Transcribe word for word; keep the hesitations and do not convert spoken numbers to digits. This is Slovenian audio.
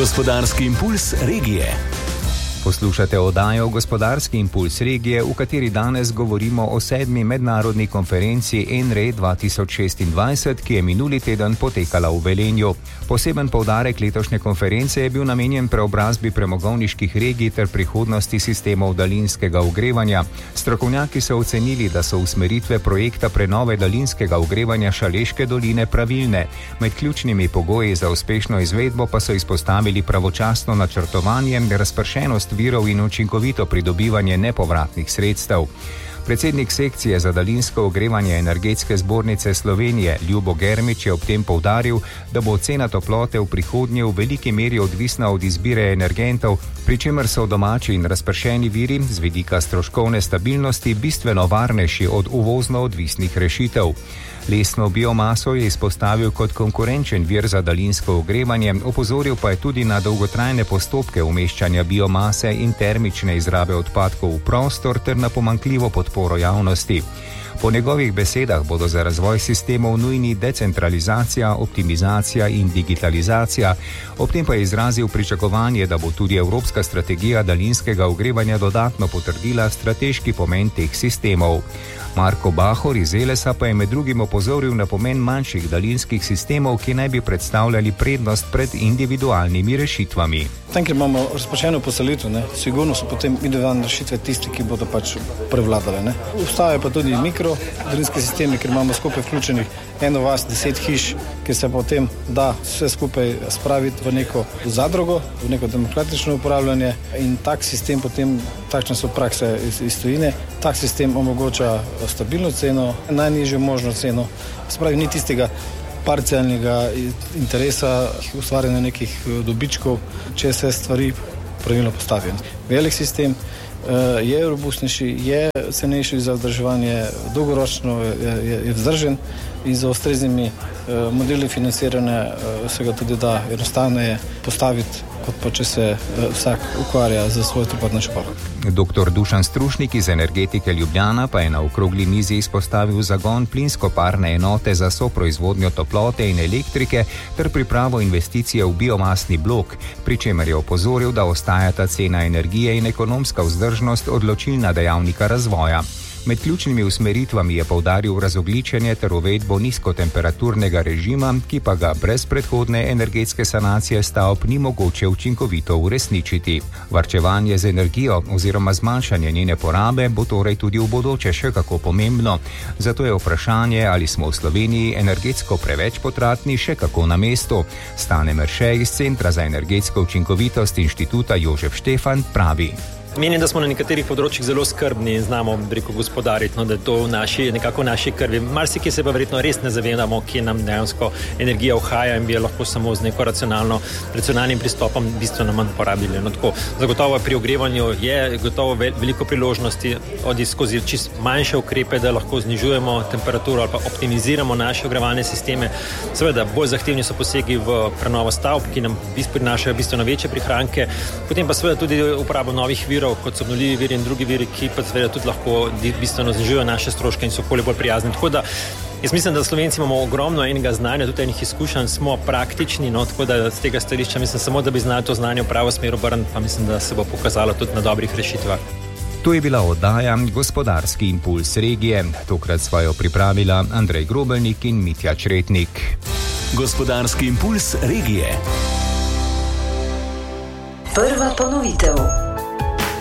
Gospodarski impuls regije. Poslušate oddajo Gospodarski impuls regije, v kateri danes govorimo o sedmi mednarodni konferenci ENRE dva tisoč šestindvajset, ki je minuli teden potekala v Velenju. Poseben poudarek letošnje konference je bil namenjen preobrazbi premogovniških regij ter prihodnosti sistemov daljinskega ogrevanja. Strokovnjaki so ocenili, da so usmeritve projekta prenove daljinskega ogrevanja Šaleške doline pravilne. Med ključnimi pogoji za uspešno izvedbo pa so izpostavili pravočasno načrtovanje, razpršenost virov in učinkovito pridobivanje nepovratnih sredstev. Predsednik sekcije za daljinsko ogrevanje Energetske zbornice Slovenije Ljubo Germič je ob tem poudaril, da bo cena toplote v prihodnje v veliki meri odvisna od izbire energentov, pri čemer so domači in razpršeni viri z vidika stroškovne stabilnosti bistveno varnejši od uvozno odvisnih rešitev. Lesno biomaso je izpostavil kot konkurenčen vir za daljinsko ogrevanje, opozoril pa je tudi na dolgotrajne postopke umeščanja biomase in termične izrabe odpadkov v prostor ter na pomanjkljivo podporo javnosti. Po njegovih besedah bodo za razvoj sistemov nujni decentralizacija, optimizacija in digitalizacija. Ob tem pa je izrazil pričakovanje, da bo tudi Evropska strategija daljinskega ogrevanja dodatno potrdila strateški pomen teh sistemov. Marko Bahor iz Elesa pa je med drugim opozoril na pomen manjših daljinskih sistemov, ki naj bi predstavljali prednost pred individualnimi rešitvami. Tam, kjer imamo razpršeno poselitev, ne, sigurno so potem individualne rešitve tiste, ki bodo pač prevladale. Ne. Obstajajo pa tudi mikro daljinski sistemi, ker imamo skupaj vključenih eno vas, deset hiš, ki se potem da vse skupaj spraviti v neko zadrugo, v neko demokratično upravljanje in tak sistem potem, takšne so prakse iz, iz tujine, tak sistem omogoča stabilno ceno, najnižjo možno ceno, spravi ni tistega parcialnega interesa, ustvarjanja nekih dobičkov, če se stvari pravilno postavijo. Velik sistem je robustnejši, je cenejši za vzdrževanje, dolgoročno je, je, je vzdržen in za ustreznimi modeli financiranja se ga tudi da enostavneje postaviti, kot pa če se vsak ukvarja za svoj trupotni špor. Doktor Dušan Strušnik iz Energetike Ljubljana pa je na okrogli mizi izpostavil zagon plinsko-parne enote za soproizvodnjo toplote in elektrike ter pripravo investicije v biomasni blok, pri čemer je opozoril, da ostajata cena energije in ekonomska vzdržnost odločilna dejavnika razvoja. Med ključnimi usmeritvami je poudaril razogljičenje ter uvedbo nizkotemperaturnega režima, ki pa ga brez predhodne energetske sanacije stavb ni mogoče učinkovito uresničiti. Varčevanje z energijo oziroma zmanjšanje njene porabe bo torej tudi v bodoče še kako pomembno. Zato je vprašanje, ali smo v Sloveniji energetsko preveč potratni, še kako na mestu. Stane Merše iz Centra za energetsko učinkovitost Inštituta Jožef Štefan pravi: Menim, da smo na nekaterih področjih zelo skrbni in znamo, rekel, gospodariti, no, da je to v naši, nekako v naši krvi. Marsikje se pa verjetno res ne zavedamo, kje nam dejansko energija uhaja in bi jo lahko samo z neko racionalno, racionalnim pristopom bistveno manj porabili. No, tako, zagotovo pri ogrevanju je gotovo veliko priložnosti od skozi čist manjše ukrepe, da lahko znižujemo temperaturo ali pa optimiziramo naše ogrevalne sisteme. Seveda, bolj zahtevni so posegi v prenovo stavb, ki nam prinašajo bistveno večje prihranke, potem pa seveda tudi uporabo novih virov, kot so obnovljivi viri in drugi viri, ki pa seveda tudi lahko bistveno znižujejo naše stroške in so okolju bolj prijazni. Tako da jaz mislim, da Slovenci imamo ogromno enega znanja, tudi enih izkušenj, smo praktični, no, tako da z tega stališča mislim samo, da bi znali to znanje v pravo smer obrniti, pa mislim, da se bo pokazalo tudi na dobrih rešitvah. To je bila oddaja Gospodarski impuls regije. Tokrat sva jo pripravila Andrej Grobelnik in Mitja Čretnik. Gospodarski impuls regije. Prva ponovitev.